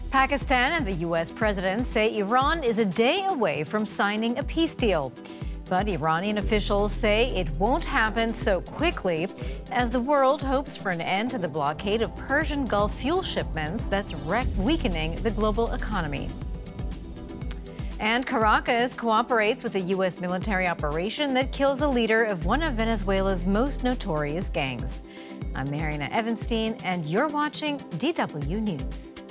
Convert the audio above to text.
Pakistan and the U.S. president say Iran is a day away from signing a peace deal. But Iranian officials say it won't happen so quickly as the world hopes for an end to the blockade of Persian Gulf fuel shipments that's weakening the global economy. And Caracas cooperates with a U.S. military operation that kills a leader of one of Venezuela's most notorious gangs. I'm Mariana Evanstein, and you're watching DW News.